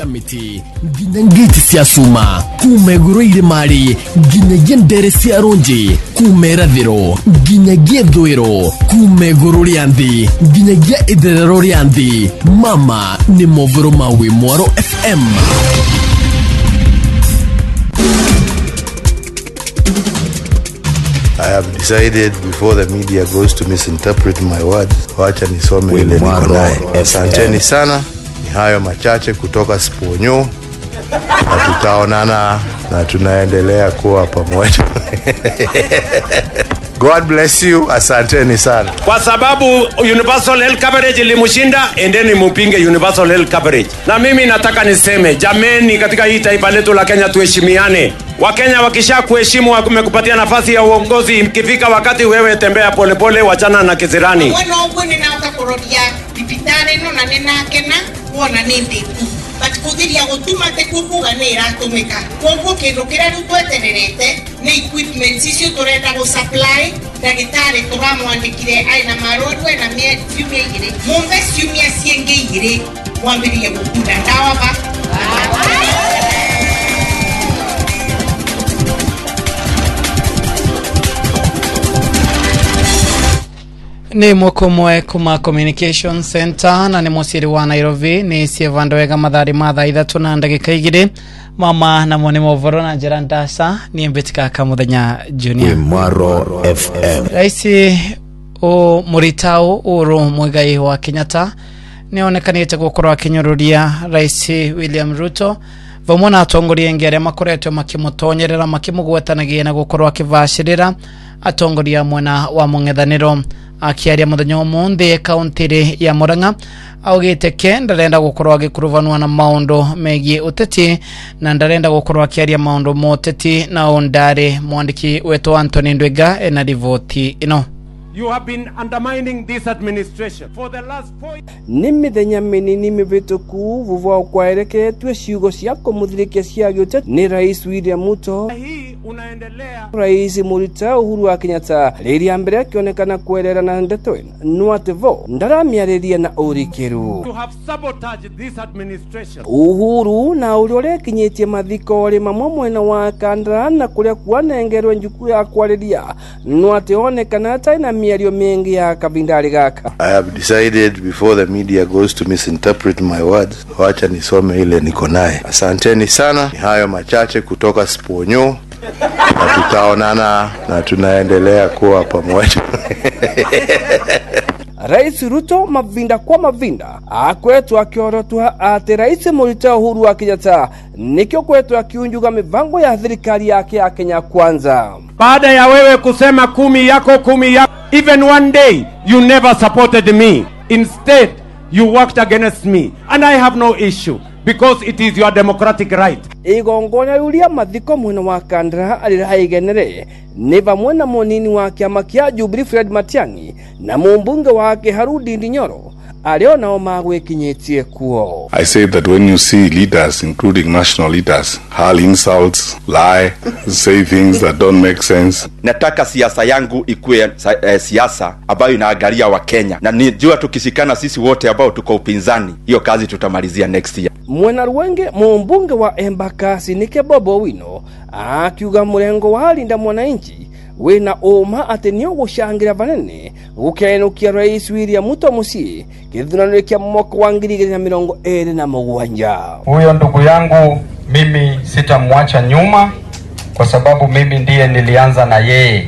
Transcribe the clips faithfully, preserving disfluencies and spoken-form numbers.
Miti ginangiti siasuma kumeguro ile mari ginyagie ndere siaronje kumerathiro ginyagie dhwiro kumeguro riandi ginyagie iderero riandi mama ni movoro mawe Mwaro F M. I have decided before the media goes to misinterpret my words, wacha nisome ile niko naye. Asanteni sana. Hayo machache kutoka Sponyo, na tutaonana na tunaendelea kuwa pamoja. God bless you. Asanteni sana. Kwa sababu universal health coverage ilimushinda, endeni mpinge universal health coverage. Na mimi nataka niseme, jameni, katika hii taifa letu la Kenya tuheshimiane. Wakenya wakisha kuheshimu wamekupatia nafasi ya uongozi, ikifika wakati wewe tembea pole pole, wachana na kizirani. Bueno, ngone na utakurodia bibitare no na nena kena wona nindi. But kudiria gutuma te kuvuga ne iratumika. Kongo kendo kira rutwetererete ne equipment icio turenda go supply dagitari turamwandikire aina marorwe na mie fiumia igire. Mumbe fiumia cienge igire wambirie gukunda ndawa ba. Ni mokomwe kuma Communication Center na ni musiri wa Nairobi ni sievandowega madhari madha ithatu na ndagika igiri mama na mwone movoro na jerandasa ni mbetika kamuthenya junior Mwaro F M. Raisi o Muritao uru Muigai wa Kenyatta ni onekanite gukorwa kinyururia Raisi William Ruto vamona atongoria ngere makoretwe makimutonyerera makimugwetanagia na gukorwa kivashirira atongoria mwena wa mung'ethaniro akiaria muthenya umuthi kauntiri ya Murang'a augite ke ndarenda gukorwa gikuruvanwa na maundu megie uteti na ndarenda gukorwa akiaria maundu moteti na ondare mwandiki wetu Anthony Ndwega ena rivoti ino. You have been undermining this administration for the last four years. Nimithenya minini mivituku vuvwa kwaereketwe ciugo cia kumuthirikia cia giuteti ni Rais William Ruto. Hii unaendelea. Rais Muritao Uhuru wa Kenyatta riria mbere akionekana kwerera na ndeto ino no ativo ndaramiariria na urikiru. To have sabotaged this administration. Uhuru na uriore kinyetie mathiko ri mamwe mwena wa Kandara na kuria kwanengerwe njuku ya kwariria no ationekana taina miario mengi ya kabindari gaka. I have decided before the media goes to misinterpret my words, wacha nisome ile niko naye. Asanteni sana. Hayo machache kutoka Sponyo, na tutaonana na tunaendelea kuwa pamoja. Rais Ruto mavinda kwa mavinda akwetu akiorotwa ati Rais Muritao Uhuru wa Kenyatta nikyo kwetu akiunjuga mivango ya thirikari yake ya Kenya Kwanza. Baada ya wewe kusema kumi yako kumi yako, even one day you never supported me. Instead you worked against me and I have no issue because it is your democratic right. Igongona yulia mathiko mwena wa Kandara aliraigenere ni vamwe na monini wa kiama kia Jubilee Fred Matiang'i na mumbunge wake Harudi Ndinyoro aliona omagwe kinyetie kuo. I say that when you see leaders, including national leaders, hurl insults, lie, say things that don't make sense. Nataka siasa yangu ikuwe eh, siasa ambayo inaangalia wa Kenya. Na nijua tukishikana sisi wote ambao tuko upinzani, hiyo kazi tutamalizia next year. Mwena Ruwenge mumbunge wa Embakasi Nike Bobo Wino akiuga murengo wa Linda Mwananchi wena oma ati nio gushangira vanene gukenukia Rais William Ruto musie kithunano kia mwaka wa ngiri igiri na mirongo iri na mugwanja. Huyo ndugu yangu mimi sitamwacha nyuma kwa sababu mimi ndiye nilianza na yeye.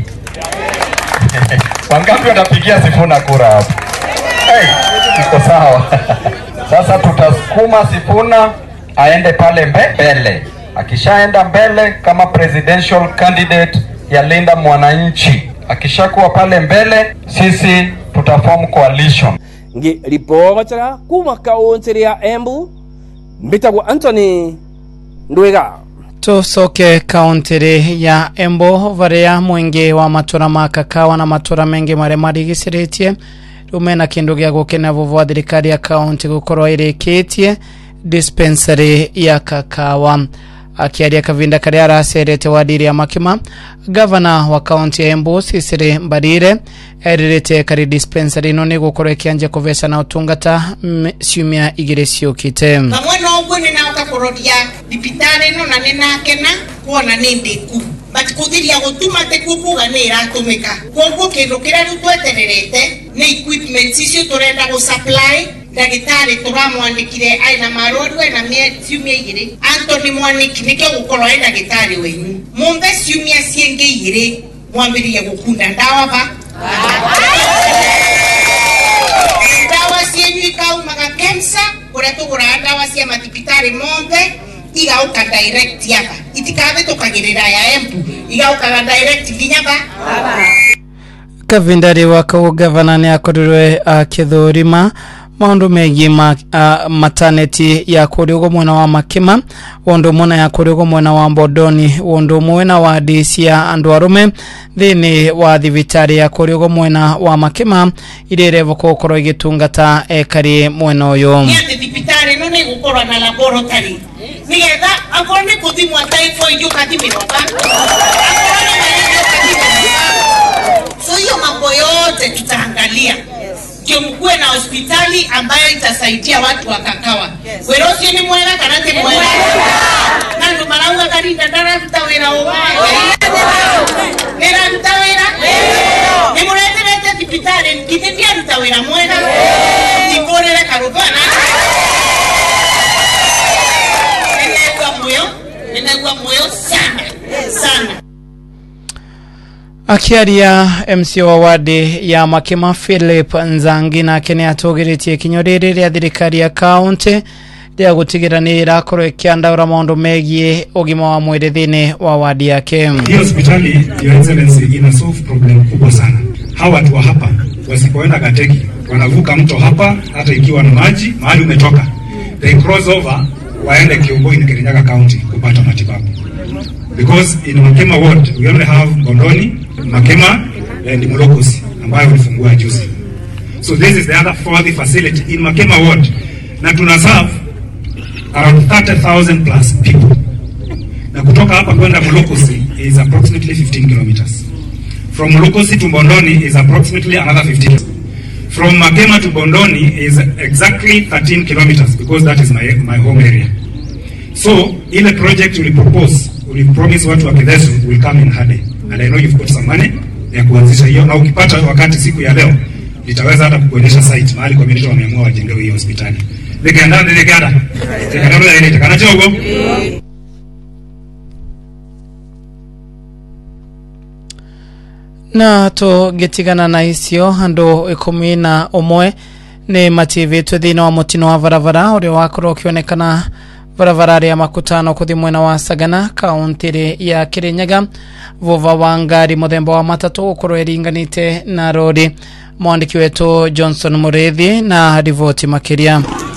Wangapi wanapigia Sifuna kura hapo? Hey, iko sawa. Sasa tutasukuma Sifuna aende pale mbele. Akishaenda mbele kama presidential candidate ya Linda Mwananchi, akishakuwa pale mbele, sisi tutaform coalition. Ngi ripotera kuma kaunti ya Embu, mbitagwa Anthony Ndwega. Tusoke kauntiri ya Embu varia mwingi wa matura makakawa na matura mengi mare marigiciritie rumena kindu gya gukena vuvwa thirikari ya kaunti gukorwa irikitie dispensary ya kakawa. Akiaria kavinda karia araserete wadiri ya Makima, governor wa kaunti ya Embu Sisiri Mbarire erirete kari dispensary no ni gukorwa kianja kuvesa na utungata ciumia igire ciukite. Kamwe no ngone na korodia dipitare no na nena kena kuona nindi ku but kuthiria gutuma te kukuga ni iratumika kwoguo kindu kiria riu twetererete ni equipment icio turenda go supply ndagitari turamwandikire aina maroru na ciumia igiri Anthony Mwaniki nikio gukorwo aina ndagitari wenyu mumbe ciumia cienge igiri mwambirie gukunda ndawa ba ndawa cienyu ikaumaga kemsa kuria tugura ndawa cia matipitari mothe igauka direct yaba itikabe tukagirira ya empu igauka direct vinyaba Kavindari wako gavana ni akorirwe akithurima maundu megi ma, uh, maternity ya kurigo mwena wa Makima wondo mwena ya kurigo mwena wa Mbodoni wondo mwena wa Disia andu arume thini wa thivitari ya kurigo mwena wa Makima irerevo kokoro igitungata ekari mwena uyo ni ati thivitari no ni gukorwa na laboratory nigetha akorne kuthimwa typhoid ukathimirwa so hiyo mambo yote tutaangalia ndio mkuwe na hospitali ambayo itasaidia watu wa Kakawa. Yes. Werosi ni mwega kanate mwega. Na ndo marauga karinda ndara tutawera owae. Nera tutawera? Ni murete rete hospitali kitembea tutawera mwega. Nikorere karubana. Ninakuwa moyo, ninakuwa moyo sana. Sana. Akiaria M C wa wadi ya Makima Philip Nzangi na kene atogiritie kinyorere ya thirikari ya county ya gutigiranira koro kiandaura maundu megie ugima wa mwiri thini wa wadi yake. Hii hospitali ya Excellency ina solve problem kubwa sana. Hawa watu wa hapa wasipoenda Gateki wanavuka mto hapa hata ikiwa na maji mahali umetoka. They cross over waende Kiungoi ni Kirinyaga County kupata matibabu. Because in Makema ward we only have Bondoni, Makema and Mlokosi ambayo ulifungua juzi. So this is the other fourth facility in Makema ward. Na tuna serve around thirty thousand plus people. Na kutoka hapa kwenda Mlokosi is approximately fifteen kilometers. From Mlokosi to Bondoni is approximately another fifteen. From Makema to Bondoni is exactly thirteen kilometers because that is my my home area. So in the project we propose we promise watu wa Kidesu will come in handy. And I know you've got some money ya kuanzisha hiyo na ukipata wakati siku ya leo nitaweza hata kukuonyesha site mahali community wameamua wajenge hiyo hospitali. Nikaenda nikaenda. Nikaenda ile kana chogo. Na to getigana na isio hando ikumi na umwe ni mativitu thina wa mutino wa varavara uri wakoro kionekana varavara ya makutano kuthi mwena wa Sagana kaunti ya Kirinyaga vova wa ngari muthemba wa matatu ukoro eringanite na rodi mwandiki wetu Johnson Mureithi na rivoti makiria.